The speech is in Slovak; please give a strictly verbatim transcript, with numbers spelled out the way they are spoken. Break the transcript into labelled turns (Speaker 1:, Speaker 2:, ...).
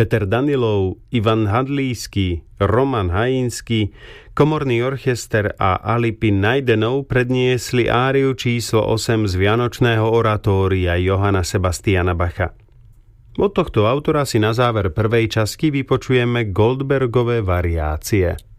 Speaker 1: Peter Danilov, Ivan Hadlísky, Roman Hajinský, komorný orchester a Alipin Najdenov predniesli áriu číslo osem z Vianočného oratória Johanna Sebastiana Bacha. Od tohto autora si na záver prvej časti vypočujeme Goldbergové variácie.